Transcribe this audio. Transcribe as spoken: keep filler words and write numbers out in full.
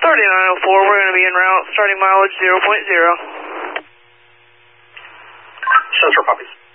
thirty-nine oh four, we're going to be en route, starting mileage zero point zero. Central copies.